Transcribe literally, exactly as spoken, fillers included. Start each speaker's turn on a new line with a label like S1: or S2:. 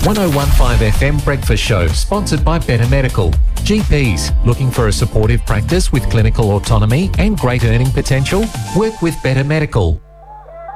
S1: one oh one point five F M Breakfast Show, sponsored by Better Medical. G Ps, looking for a supportive practice with clinical autonomy and great earning potential? Work with Better Medical.